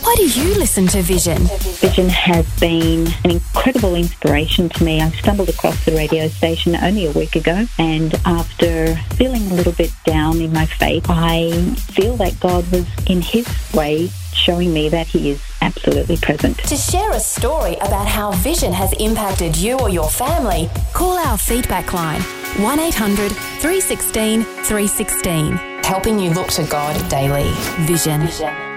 Why do you listen to Vision? Vision has been an incredible inspiration to me. I stumbled across the radio station only a week ago, and after feeling a little bit down in my faith, I feel that God was, in His way, showing me that He is absolutely present. To share a story about how Vision has impacted you or your family, call our feedback line 1800 316 316. Helping you look to God daily. Vision.